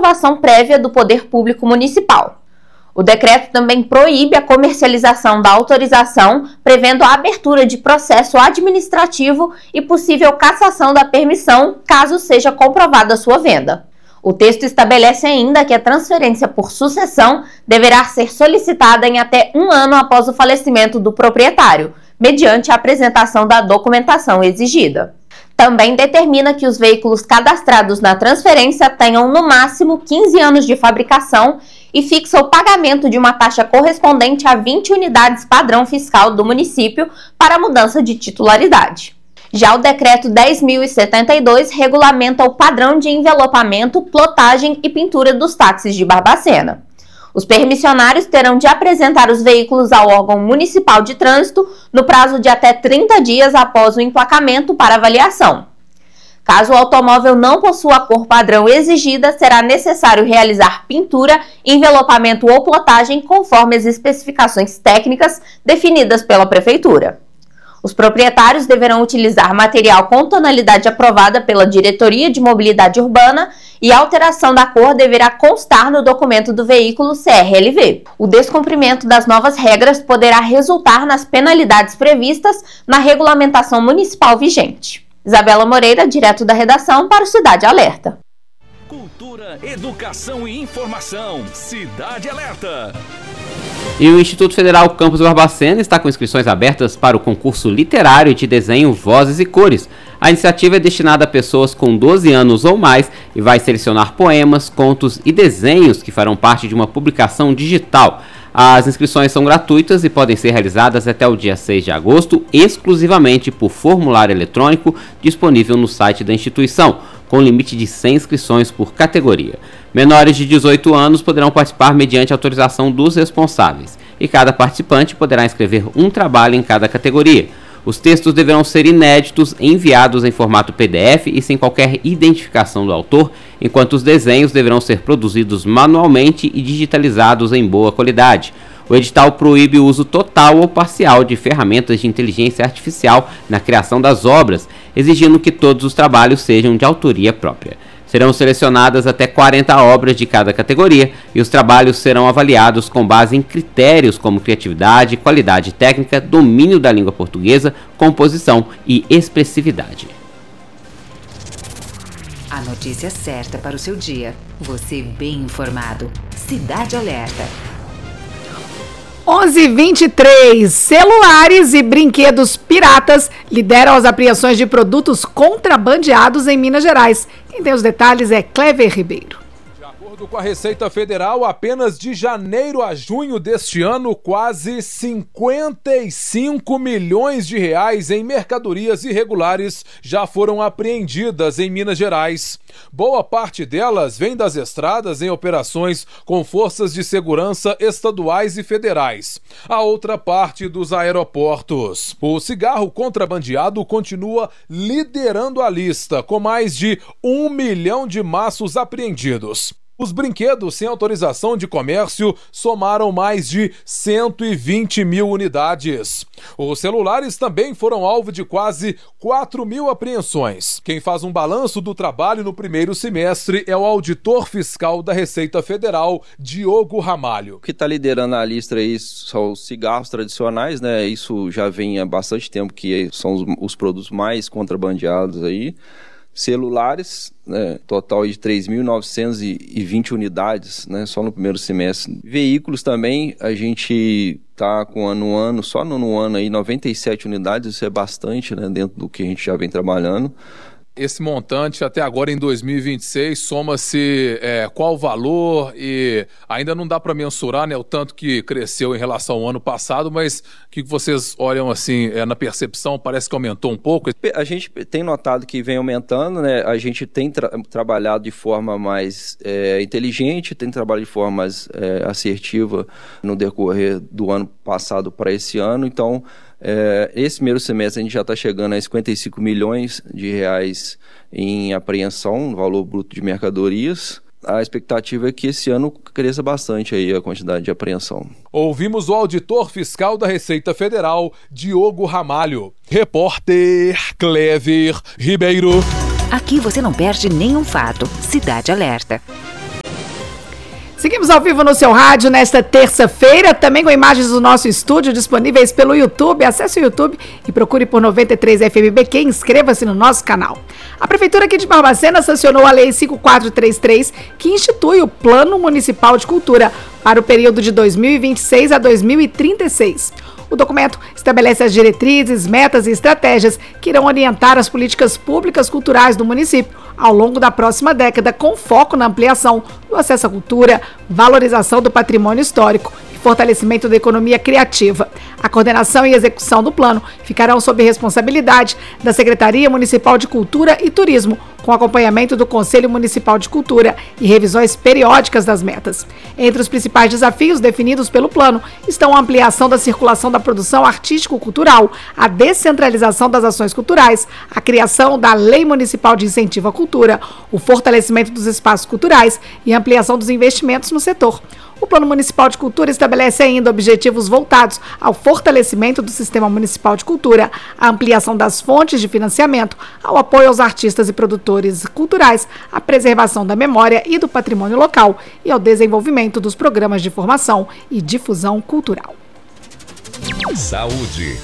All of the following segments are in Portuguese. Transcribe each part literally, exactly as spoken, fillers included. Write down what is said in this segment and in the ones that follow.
aprovação prévia do Poder Público Municipal. O decreto também proíbe a comercialização da autorização, prevendo a abertura de processo administrativo e possível cassação da permissão, caso seja comprovada sua venda. O texto estabelece ainda que a transferência por sucessão deverá ser solicitada em até um ano após o falecimento do proprietário, mediante a apresentação da documentação exigida. Também determina que os veículos cadastrados na transferência tenham no máximo quinze anos de fabricação e fixa o pagamento de uma taxa correspondente a vinte unidades padrão fiscal do município para a mudança de titularidade. Já o Decreto dez mil e setenta e dois regulamenta o padrão de envelopamento, plotagem e pintura dos táxis de Barbacena. Os permissionários terão de apresentar os veículos ao órgão municipal de trânsito no prazo de até trinta dias após o emplacamento para avaliação. Caso o automóvel não possua a cor padrão exigida, será necessário realizar pintura, envelopamento ou plotagem conforme as especificações técnicas definidas pela Prefeitura. Os proprietários deverão utilizar material com tonalidade aprovada pela Diretoria de Mobilidade Urbana e a alteração da cor deverá constar no documento do veículo C R L V. O descumprimento das novas regras poderá resultar nas penalidades previstas na regulamentação municipal vigente. Isabela Moreira, direto da redação para o Cidade Alerta. Cultura, educação e informação. Cidade Alerta. E o Instituto Federal Campus Barbacena está com inscrições abertas para o concurso literário de desenho Vozes e Cores. A iniciativa é destinada a pessoas com doze anos ou mais e vai selecionar poemas, contos e desenhos que farão parte de uma publicação digital. As inscrições são gratuitas e podem ser realizadas até o dia seis de agosto, exclusivamente por formulário eletrônico disponível no site da instituição, com limite de cem inscrições por categoria. Menores de dezoito anos poderão participar mediante autorização dos responsáveis, e cada participante poderá escrever um trabalho em cada categoria. Os textos deverão ser inéditos, enviados em formato P D F e sem qualquer identificação do autor, enquanto os desenhos deverão ser produzidos manualmente e digitalizados em boa qualidade. O edital proíbe o uso total ou parcial de ferramentas de inteligência artificial na criação das obras, exigindo que todos os trabalhos sejam de autoria própria. Serão selecionadas até quarenta obras de cada categoria e os trabalhos serão avaliados com base em critérios como criatividade, qualidade técnica, domínio da língua portuguesa, composição e expressividade. A notícia certa para o seu dia. Você bem informado. Cidade Alerta. onze e vinte e três. Celulares e brinquedos piratas lideram as apreensões de produtos contrabandeados em Minas Gerais. Quem tem os detalhes é Clever Ribeiro. De acordo com a Receita Federal, apenas de janeiro a junho deste ano, quase cinquenta e cinco milhões de reais em mercadorias irregulares já foram apreendidas em Minas Gerais. Boa parte delas vem das estradas em operações com forças de segurança estaduais e federais. A outra parte dos aeroportos. O cigarro contrabandeado continua liderando a lista, com mais de um milhão de maços apreendidos. Os brinquedos sem autorização de comércio somaram mais de cento e vinte mil unidades. Os celulares também foram alvo de quase quatro mil apreensões. Quem faz um balanço do trabalho no primeiro semestre é o auditor fiscal da Receita Federal, Diogo Ramalho. O que está liderando a lista aí são os cigarros tradicionais, né? Isso já vem há bastante tempo que são os, os produtos mais contrabandeados aí. Celulares, né, total de três mil novecentas e vinte unidades, né, só no primeiro semestre. Veículos também, a gente está com ano no ano, só no, no ano aí, noventa e sete unidades, isso é bastante, né, dentro do que a gente já vem trabalhando. Esse montante até agora em dois mil e vinte e seis soma-se é, qual o valor, e ainda não dá para mensurar, né, o tanto que cresceu em relação ao ano passado, mas o que vocês olham assim é, na percepção? Parece que aumentou um pouco? A gente tem notado que vem aumentando, né? A gente tem tra- trabalhado de forma mais é, inteligente, tem trabalhado de forma mais é, assertiva no decorrer do ano passado para esse ano, então É, esse primeiro semestre a gente já está chegando a cinquenta e cinco milhões de reais em apreensão, no valor bruto de mercadorias. A expectativa é que esse ano cresça bastante aí a quantidade de apreensão. Ouvimos o auditor fiscal da Receita Federal, Diogo Ramalho. Repórter Clever Ribeiro. Aqui você não perde nenhum fato. Cidade Alerta. Seguimos ao vivo no seu rádio nesta terça-feira, também com imagens do nosso estúdio disponíveis pelo YouTube. Acesse o YouTube e procure por noventa e três F M B Q e inscreva-se no nosso canal. A Prefeitura aqui de Barbacena sancionou a Lei cinco mil quatrocentos e trinta e três, que institui o Plano Municipal de Cultura para o período de dois mil e vinte e seis a dois mil e trinta e seis. O documento estabelece as diretrizes, metas e estratégias que irão orientar as políticas públicas culturais do município ao longo da próxima década, com foco na ampliação do acesso à cultura, valorização do patrimônio histórico e fortalecimento da economia criativa. A coordenação e execução do plano ficarão sob responsabilidade da Secretaria Municipal de Cultura e Turismo, com acompanhamento do Conselho Municipal de Cultura e revisões periódicas das metas. Entre os principais desafios definidos pelo plano estão a ampliação da circulação da produção artístico-cultural, a descentralização das ações culturais, a criação da Lei Municipal de Incentivo à Cultura, o fortalecimento dos espaços culturais e a ampliação dos investimentos no setor. O Plano Municipal de Cultura estabelece ainda objetivos voltados ao fortalecimento do Sistema Municipal de Cultura, à ampliação das fontes de financiamento, ao apoio aos artistas e produtores culturais, à preservação da memória e do patrimônio local e ao desenvolvimento dos programas de formação e difusão cultural. Saúde.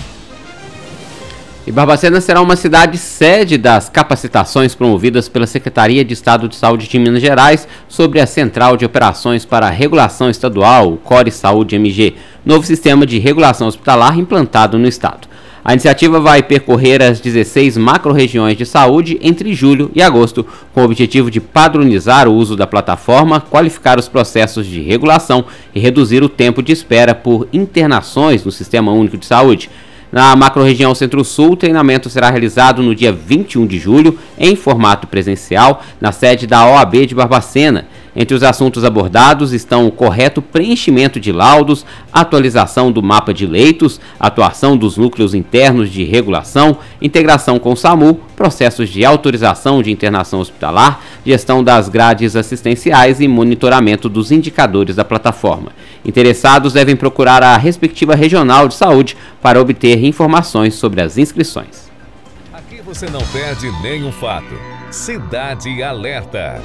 E Barbacena será uma cidade sede das capacitações promovidas pela Secretaria de Estado de Saúde de Minas Gerais sobre a Central de Operações para a Regulação Estadual, o Core Saúde M G, novo sistema de regulação hospitalar implantado no estado. A iniciativa vai percorrer as dezesseis macro-regiões de saúde entre julho e agosto, com o objetivo de padronizar o uso da plataforma, qualificar os processos de regulação e reduzir o tempo de espera por internações no Sistema Único de Saúde. Na macro-região Centro-Sul, o treinamento será realizado no dia vinte e um de julho, em formato presencial, na sede da O A B de Barbacena. Entre os assuntos abordados estão o correto preenchimento de laudos, atualização do mapa de leitos, atuação dos núcleos internos de regulação, integração com o SAMU, processos de autorização de internação hospitalar, gestão das grades assistenciais e monitoramento dos indicadores da plataforma. Interessados devem procurar a respectiva regional de saúde para obter informações sobre as inscrições. Aqui você não perde nenhum fato. Cidade Alerta.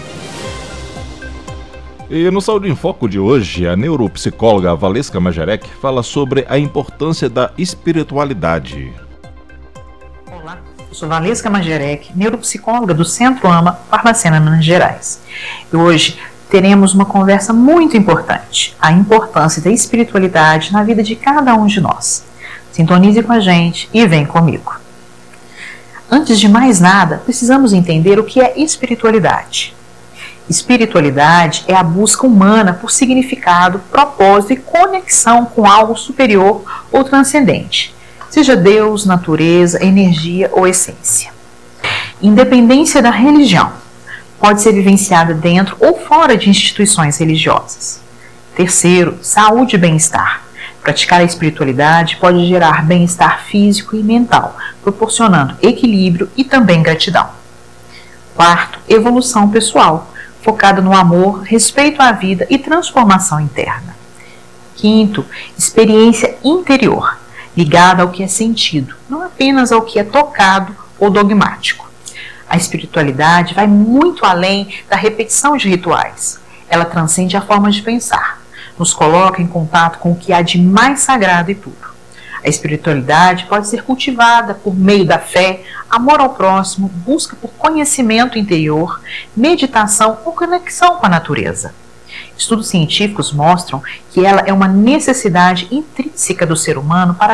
E no Saúde em Foco de hoje, a neuropsicóloga Valesca Majerec fala sobre a importância da espiritualidade. Olá, eu sou Valesca Majerec, neuropsicóloga do Centro AMA, Barbacena, Minas Gerais. E hoje teremos uma conversa muito importante, a importância da espiritualidade na vida de cada um de nós. Sintonize com a gente e vem comigo. Antes de mais nada, precisamos entender o que é espiritualidade. Espiritualidade é a busca humana por significado, propósito e conexão com algo superior ou transcendente, seja Deus, natureza, energia ou essência. Independência da religião, pode ser vivenciada dentro ou fora de instituições religiosas. Terceiro, saúde e bem-estar. Praticar a espiritualidade pode gerar bem-estar físico e mental, proporcionando equilíbrio e também gratidão. Quarto, evolução pessoal, focada no amor, respeito à vida e transformação interna. Quinto, experiência interior, ligada ao que é sentido, não apenas ao que é tocado ou dogmático. A espiritualidade vai muito além da repetição de rituais. Ela transcende a forma de pensar, nos coloca em contato com o que há de mais sagrado e puro. A espiritualidade pode ser cultivada por meio da fé, amor ao próximo, busca por conhecimento interior, meditação ou conexão com a natureza. Estudos científicos mostram que ela é uma necessidade intrínseca do ser humano para